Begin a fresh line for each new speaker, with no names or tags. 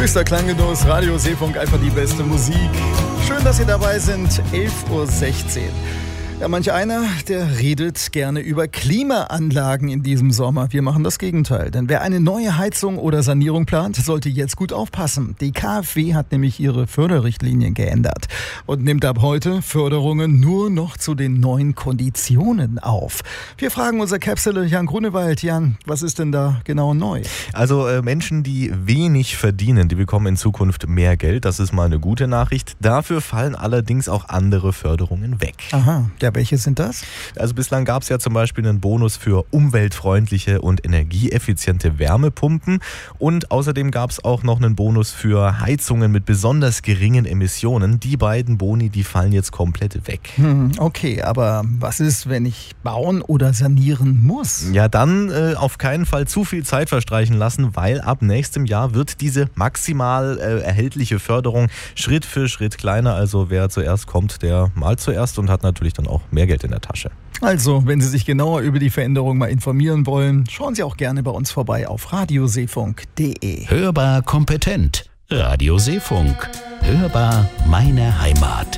Höchster Klanggenuss, Radio Seefunk, einfach die beste Musik. Schön, dass Sie dabei sind, 11:16 Uhr. Ja, manch einer, der redet gerne über Klimaanlagen in diesem Sommer. Wir machen das Gegenteil. Denn wer eine neue Heizung oder Sanierung plant, sollte jetzt gut aufpassen. Die KfW hat nämlich ihre Förderrichtlinien geändert und nimmt ab heute Förderungen nur noch zu den neuen Konditionen auf. Wir fragen unser Capsule Jan Grunewald. Jan, was ist denn da genau neu?
Also Menschen, die wenig verdienen, die bekommen in Zukunft mehr Geld. Das ist mal eine gute Nachricht. Dafür fallen allerdings auch andere Förderungen weg.
Aha. Ja, welche sind das?
Also bislang gab es ja zum Beispiel einen Bonus für umweltfreundliche und energieeffiziente Wärmepumpen und außerdem gab es auch noch einen Bonus für Heizungen mit besonders geringen Emissionen. Die beiden Boni, die fallen jetzt komplett weg.
Okay, aber was ist, wenn ich bauen oder sanieren muss?
Ja, dann auf keinen Fall zu viel Zeit verstreichen lassen, weil ab nächstem Jahr wird diese maximal erhältliche Förderung Schritt für Schritt kleiner. Also wer zuerst kommt, der malt zuerst und hat natürlich dann auch mehr Geld in der Tasche.
Also, wenn Sie sich genauer über die Veränderung mal informieren wollen, schauen Sie auch gerne bei uns vorbei auf radioseefunk.de.
Hörbar kompetent. Radio Seefunk. Hörbar meine Heimat.